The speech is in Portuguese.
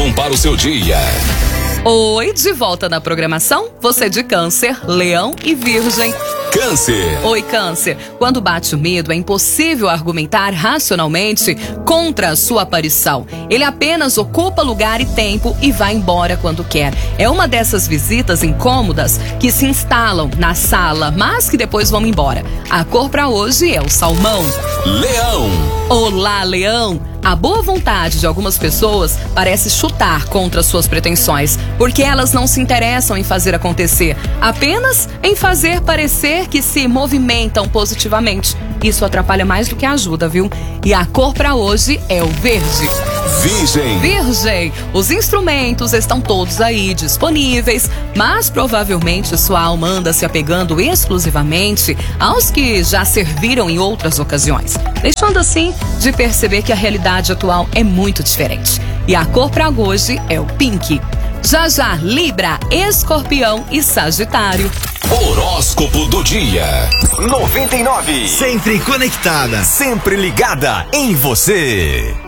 salvam para o seu dia. Oi, de volta na programação. Você de Câncer, Leão e Virgem. Câncer. Oi, Câncer. Quando bate o medo, é impossível argumentar racionalmente contra a sua aparição. Ele apenas ocupa lugar e tempo e vai embora quando quer. É uma dessas visitas incômodas que se instalam na sala, mas que depois vão embora. A cor para hoje é o salmão. Leão. Olá, Leão! A boa vontade de algumas pessoas parece chutar contra suas pretensões, porque elas não se interessam em fazer acontecer, apenas em fazer parecer que se movimentam positivamente. Isso atrapalha mais do que ajuda, viu? E a cor para hoje é o verde. Virgem. Virgem, os instrumentos estão todos aí disponíveis, mas provavelmente sua alma anda se apegando exclusivamente aos que já serviram em outras ocasiões, deixando assim de perceber que a realidade atual é muito diferente. E a cor para hoje é o pink. Já já, Libra, Escorpião e Sagitário. Horóscopo do dia. 99. Sempre conectada. Sempre ligada em você.